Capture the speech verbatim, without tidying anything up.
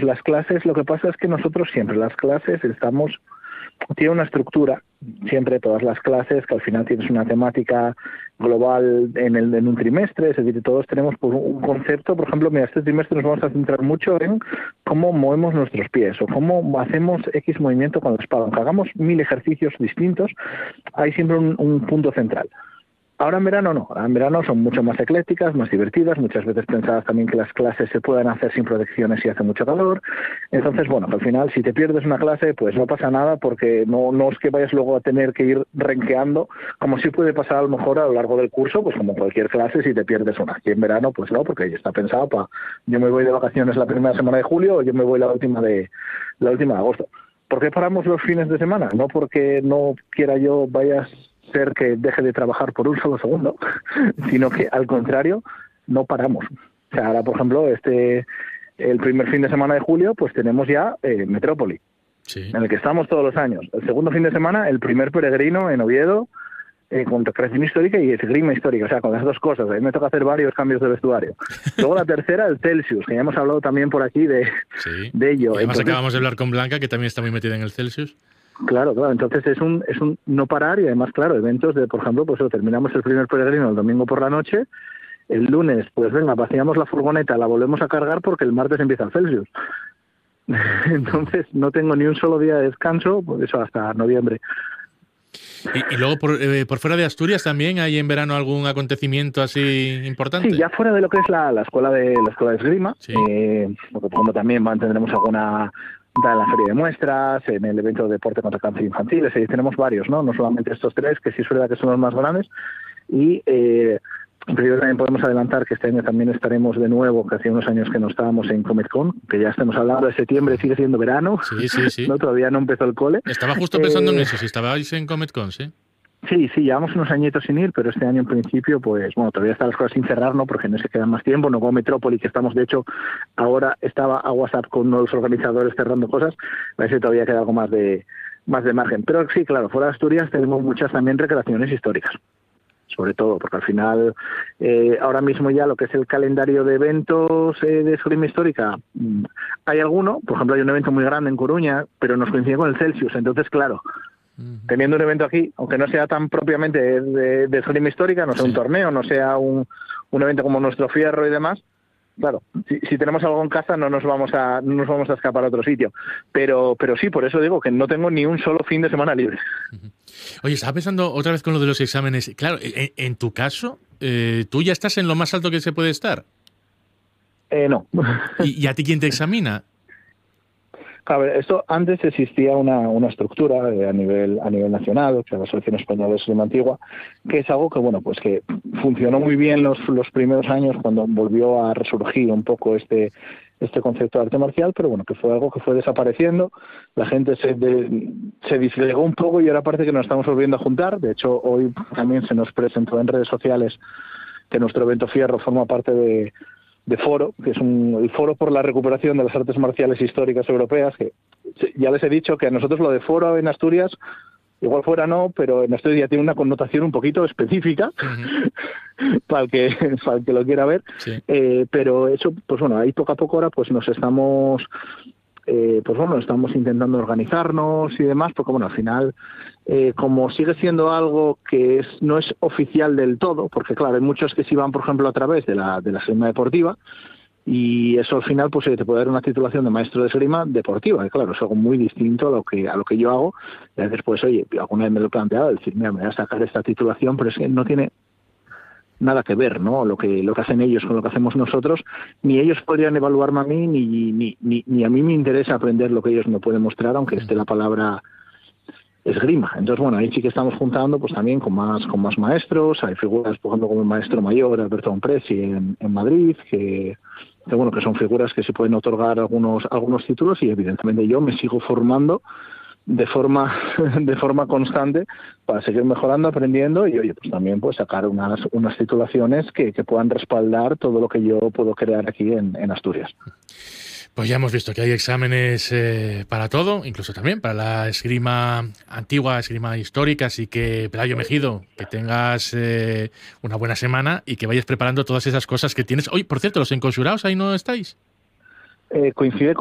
vamos, las clases, lo que pasa es que nosotros siempre, las clases estamos, tiene una estructura, siempre todas las clases, que al final tienes una temática global en, el, en un trimestre, es decir, todos tenemos pues, un concepto, por ejemplo, mira, este trimestre nos vamos a centrar mucho en cómo movemos nuestros pies o cómo hacemos X movimiento con la espalda. Aunque hagamos mil ejercicios distintos, hay siempre un, un punto central. Ahora en verano no, ahora en verano son mucho más eclécticas, más divertidas, muchas veces pensadas también que las clases se puedan hacer sin protecciones si hace mucho calor. Entonces, bueno, al final si te pierdes una clase, pues no pasa nada porque no, no es que vayas luego a tener que ir renqueando, como sí puede pasar a lo mejor a lo largo del curso, pues como cualquier clase si te pierdes una. Aquí en verano, pues no, porque ya está pensado para yo me voy de vacaciones la primera semana de julio o yo me voy la última de la última de agosto. ¿Por qué paramos los fines de semana? No porque no quiera yo vayas ser que deje de trabajar por un solo segundo, sino que al contrario no paramos. O sea, ahora por ejemplo este el primer fin de semana de julio pues tenemos ya eh, Metrópoli, sí, en el que estamos todos los años. El segundo fin de semana el primer peregrino en Oviedo eh, con recreación histórica y esgrima histórica, o sea, con las dos cosas. A mí me toca hacer varios cambios de vestuario. Luego la tercera, el Celsius, que ya hemos hablado también por aquí de, sí, de ello. Y además Entonces, acabamos de hablar con Blanca, que también está muy metida en el Celsius. Claro, claro, entonces es un es un no parar y además, claro, eventos de, por ejemplo, pues terminamos el primer peregrino el domingo por la noche, el lunes, pues venga, vaciamos la furgoneta, la volvemos a cargar porque el martes empieza el Celsius. Entonces no tengo ni un solo día de descanso, por eso hasta noviembre. Y, y luego, por, eh, por fuera de Asturias, ¿también hay en verano algún acontecimiento así importante? Sí, ya fuera de lo que es la, la escuela de la escuela de esgrima, sí. eh, porque como también tendremos alguna... en la feria de muestras, en el evento de deporte contra cáncer infantil, es decir, tenemos varios, ¿no? No solamente estos tres, que sí es verdad que son los más grandes, y eh, pero también podemos adelantar que este año también estaremos de nuevo, que hacía unos años que no estábamos en Comic Con, que ya estamos hablando de septiembre, sigue siendo verano, sí, sí, sí. ¿no? Todavía no empezó el cole. Estaba justo pensando eh, en eso, si estabais en Comic Con, ¿sí? Sí, sí, llevamos unos añitos sin ir, pero este año en principio, pues bueno, todavía están las cosas sin cerrar, ¿no? Porque no se queda más tiempo, no como Metrópoli, que estamos, de hecho, ahora estaba a WhatsApp con uno de los organizadores cerrando cosas, a ver si todavía queda algo más de más de margen. Pero sí, claro, fuera de Asturias tenemos muchas también recreaciones históricas, sobre todo, porque al final, eh, ahora mismo ya lo que es el calendario de eventos eh, de esgrima histórica, hay alguno, por ejemplo, hay un evento muy grande en Coruña, pero nos coincide con el Celsius, entonces, claro, teniendo un evento aquí, aunque no sea tan propiamente de, de esgrima histórica, no sea sí. un torneo, no sea un, un evento como nuestro Fierro y demás, claro, si, si tenemos algo en casa no nos vamos a no nos vamos a escapar a otro sitio. Pero pero sí, por eso digo que no tengo ni un solo fin de semana libre. Oye, estaba pensando otra vez con lo de los exámenes. Claro, en, en tu caso, eh, ¿tú ya estás en lo más alto que se puede estar? Eh, no. ¿Y, ¿Y a ti quién te examina? A ver, esto antes existía una, una estructura eh, a nivel a nivel nacional, que era la Asociación Española de Esgrima Antigua, que es algo que bueno pues que funcionó muy bien los los primeros años cuando volvió a resurgir un poco este este concepto de arte marcial, pero bueno, que fue algo que fue desapareciendo, la gente se de, se disgregó un poco y ahora parece que nos estamos volviendo a juntar. De hecho, hoy también se nos presentó en redes sociales que nuestro evento Fierro forma parte de de Foro, que es un, el Foro por la Recuperación de las Artes Marciales Históricas Europeas, que ya les he dicho que a nosotros lo de Foro en Asturias, igual fuera no, pero en Asturias ya tiene una connotación un poquito específica, uh-huh. para, el que, para el que lo quiera ver, sí. eh, pero eso, pues bueno, ahí poco a poco ahora pues nos estamos... Eh, pues bueno, estamos intentando organizarnos y demás, porque bueno, al final, eh, como sigue siendo algo que es no es oficial del todo, porque claro, hay muchos que sí van, por ejemplo, a través de la de la esgrima deportiva, y eso al final pues te puede dar una titulación de maestro de esgrima deportiva, y claro, es algo muy distinto a lo que a lo que yo hago, y a veces pues, oye, alguna vez me lo he planteado, decir, mira, me voy a sacar esta titulación, pero es que no tiene nada que ver, ¿no? Lo que lo que hacen ellos con lo que hacemos nosotros, ni ellos podrían evaluarme a mí, ni, ni, ni, ni a mí me interesa aprender lo que ellos me pueden mostrar, aunque esté la palabra esgrima. Entonces, bueno, ahí sí que estamos juntando pues también con más con más maestros, hay figuras, por ejemplo, como el maestro mayor Alberto Ompresi en, en Madrid, que, que bueno, que son figuras que se pueden otorgar algunos algunos títulos, y evidentemente yo me sigo formando de forma de forma constante para seguir mejorando, aprendiendo y oye, pues también pues sacar unas unas titulaciones que, que puedan respaldar todo lo que yo puedo crear aquí en, en Asturias. Pues ya hemos visto que hay exámenes eh, para todo, incluso también para la esgrima antigua, esgrima histórica, así que, Pelayo Mejido, que tengas eh, una buena semana y que vayas preparando todas esas cosas que tienes. Oye, por cierto, los enconsurados, ¿ahí no estáis? Eh, coincide con